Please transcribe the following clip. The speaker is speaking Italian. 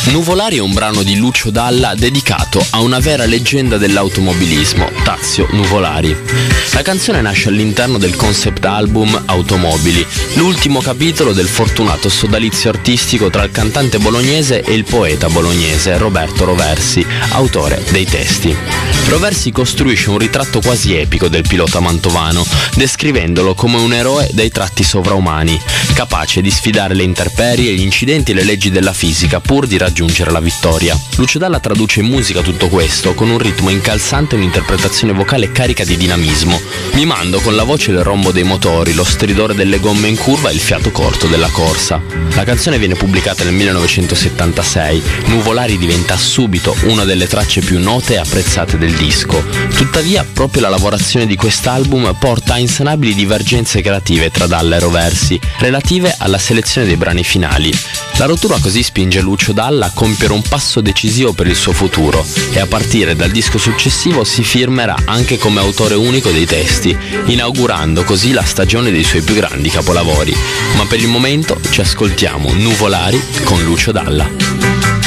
Nuvolari è un brano di Lucio Dalla dedicato a una vera leggenda dell'automobilismo, Tazio Nuvolari. La canzone nasce all'interno del concept album Automobili, l'ultimo capitolo del fortunato sodalizio artistico tra il cantante bolognese e il poeta bolognese Roberto Roversi, autore dei testi. Roversi costruisce un ritratto quasi epico del pilota mantovano, descrivendolo come un eroe dai tratti sovraumani, capace di sfidare le intemperie, gli incidenti e le leggi della fisica pur di raggiungere la vittoria. Lucio Dalla traduce in musica tutto questo con un ritmo incalzante e un'interpretazione vocale carica di dinamismo, mimando con la voce il rombo dei motori, lo stridore delle gomme in curva e il fiato corto della corsa. La canzone viene pubblicata nel 1976, Nuvolari diventa subito una delle tracce più note e apprezzate del disco. Tuttavia, proprio la lavorazione di quest'album porta a insanabili divergenze creative tra Dalla e Roversi, relative alla selezione dei brani finali. La rottura così spinge Lucio Dalla a compiere un passo decisivo per il suo futuro e a partire dal disco successivo si firmerà anche come autore unico dei testi, inaugurando così la stagione dei suoi più grandi capolavori. Ma per il momento ci ascoltiamo Nuvolari con Lucio Dalla.